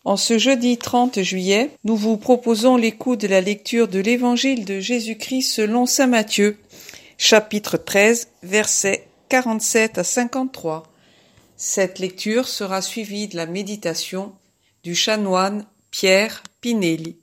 En ce jeudi 30 juillet, nous vous proposons l'écoute de la lecture de l'Évangile de Jésus-Christ selon saint Matthieu, chapitre 13, versets 47 à 53. Cette lecture sera suivie de la méditation du chanoine Pierre Pinelli.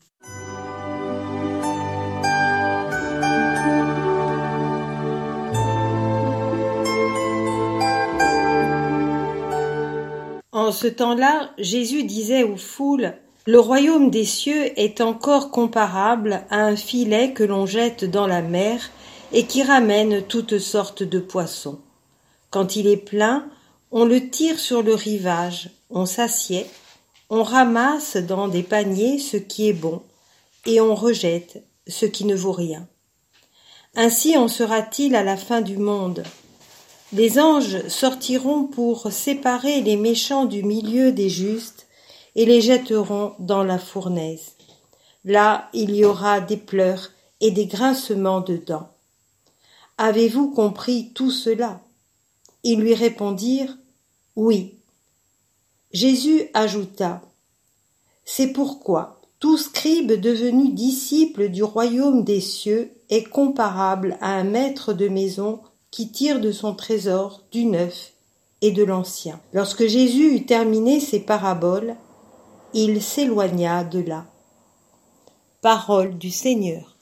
En ce temps-là, Jésus disait aux foules : « Le royaume des cieux est encore comparable à un filet que l'on jette dans la mer et qui ramène toutes sortes de poissons. Quand il est plein, on le tire sur le rivage, on s'assied, on ramasse dans des paniers ce qui est bon et on rejette ce qui ne vaut rien. Ainsi en sera-t-il à la fin du monde. Les anges sortiront pour séparer les méchants du milieu des justes et les jetteront dans la fournaise. Là, il y aura des pleurs et des grincements de dents. Avez-vous compris tout cela ? Ils lui répondirent : Oui. Jésus ajouta : C'est pourquoi tout scribe devenu disciple du royaume des cieux est comparable à un maître de maison qui tire de son trésor du neuf et de l'ancien. Lorsque Jésus eut terminé ses paraboles, il s'éloigna de là. Parole du Seigneur.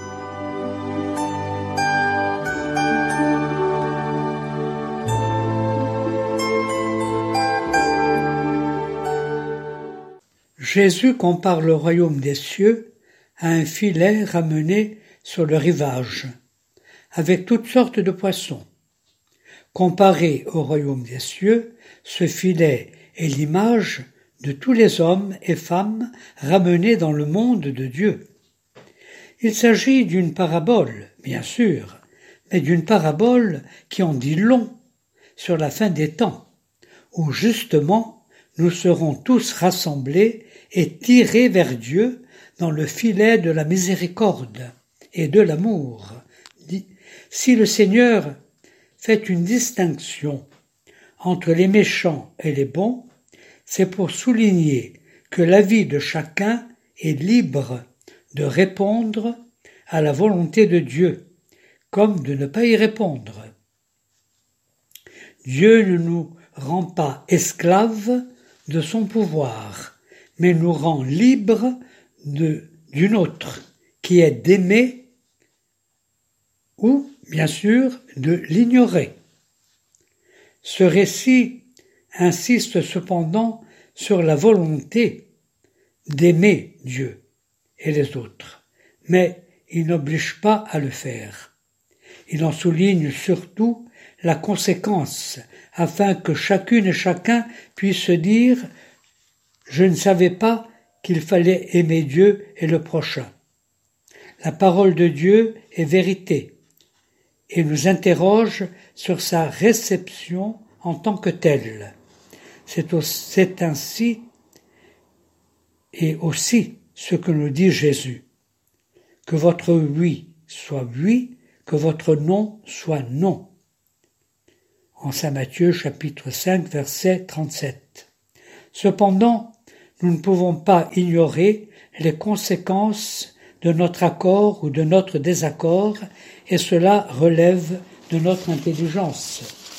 Jésus compare le royaume des cieux à un filet ramené sur le rivage, avec toutes sortes de poissons. Comparé au royaume des cieux, ce filet est l'image de tous les hommes et femmes ramenés dans le monde de Dieu. Il s'agit d'une parabole, bien sûr, mais d'une parabole qui en dit long sur la fin des temps, où justement nous serons tous rassemblés et tirés vers Dieu dans le filet de la miséricorde et de l'amour. Si le Seigneur fait une distinction entre les méchants et les bons, c'est pour souligner que la vie de chacun est libre de répondre à la volonté de Dieu, comme de ne pas y répondre. Dieu ne nous rend pas esclaves de son pouvoir, mais nous rend libres d'une autre, qui est d'aimer ou, bien sûr, de l'ignorer. Ce récit insiste cependant sur la volonté d'aimer Dieu et les autres, mais il n'oblige pas à le faire. Il en souligne surtout la conséquence, afin que chacune et chacun puisse se dire « Je ne savais pas qu'il fallait aimer Dieu et le prochain ». La parole de Dieu est vérité et nous interroge sur sa réception en tant que telle. C'est ainsi et aussi ce que nous dit Jésus. Que votre oui soit oui, que votre non soit non. En saint Matthieu chapitre 5 verset 37. Cependant, nous ne pouvons pas ignorer les conséquences de notre accord ou de notre désaccord, et cela relève de notre intelligence.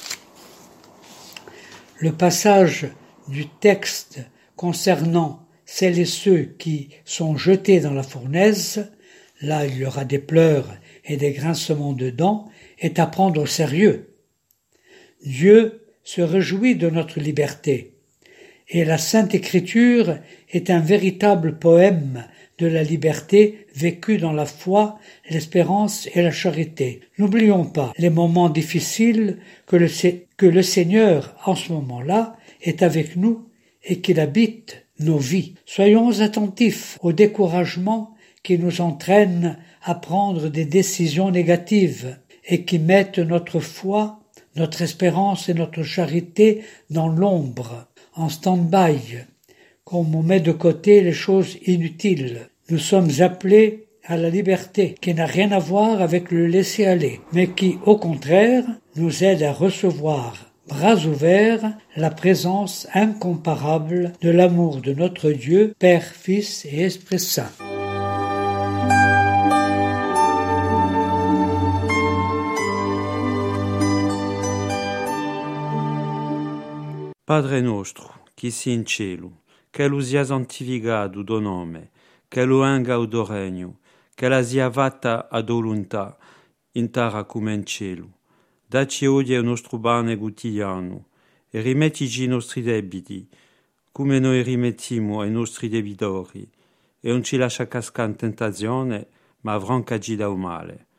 Le passage du texte concernant celles et ceux qui sont jetés dans la fournaise, là il y aura des pleurs et des grincements de dents, est à prendre au sérieux. Dieu se réjouit de notre liberté, et la Sainte Écriture est un véritable poème de la liberté vécue dans la foi, l'espérance et la charité. N'oublions pas les moments difficiles que le Seigneur, en ce moment-là, est avec nous et qu'il habite nos vies. Soyons attentifs au découragement qui nous entraîne à prendre des décisions négatives et qui mettent notre foi, notre espérance et notre charité dans l'ombre, en stand-by, comme on met de côté les choses inutiles. Nous sommes appelés à la liberté, qui n'a rien à voir avec le laisser-aller, mais qui, au contraire, nous aide à recevoir bras ouverts, la présence incomparable de l'amour de notre Dieu, Père, Fils et Esprit Saint. Padre nostro, qui si in cielo, che lo sia santificato do nome, che lo venga o do regno, che la sia fatta a volontà, in terra come in cielo. Dacci oggi il nostro pane quotidiano, e rimettici i nostri debiti, come noi rimettiamo ai nostri debitori, e non ci lascia cascare in tentazione, ma affrancaci dal male.